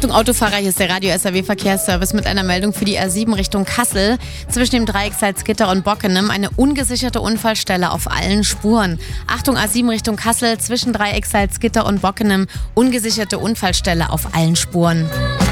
Achtung Autofahrer, hier ist der Radio SAW Verkehrsservice mit einer Meldung für die A7 Richtung Kassel. Zwischen dem Dreieck Salzgitter und Bockenem eine ungesicherte Unfallstelle auf allen Spuren. Achtung A7 Richtung Kassel, zwischen Dreieck Salzgitter und Bockenem ungesicherte Unfallstelle auf allen Spuren.